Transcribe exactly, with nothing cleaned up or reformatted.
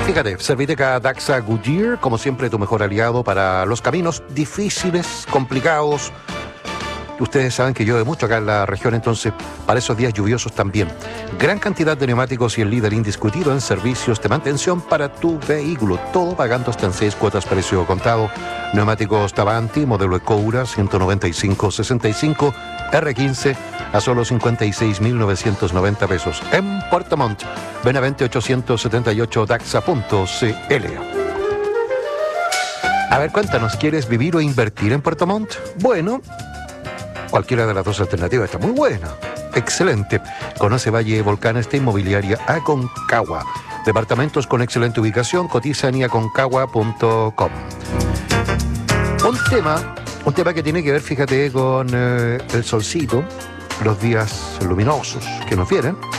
Fíjate, Serviteca Daxa Goodyear, como siempre, tu mejor aliado para los caminos difíciles, complicados. Ustedes saben que llueve mucho acá en la región, entonces para esos días lluviosos también. Gran cantidad de neumáticos y el líder indiscutido en servicios de mantención para tu vehículo. Todo pagando hasta en seis cuotas precio contado. Neumáticos Tavanti, modelo Ecoura, ciento noventa y cinco sesenta y cinco, R quince a solo cincuenta y seis mil novecientos noventa pesos. En Puerto Montt, Benavente ochocientos setenta y ocho daxa punto c l. A ver, cuéntanos, ¿quieres vivir o invertir en Puerto Montt? Bueno, cualquiera de las dos alternativas está muy buena. Excelente. Conoce Valle Volcanes de Inmobiliaria Aconcagua. Departamentos con excelente ubicación, cotiza en aconcagua punto com. Un tema, un tema que tiene que ver, fíjate, con eh, el solcito, los días luminosos que nos vienen.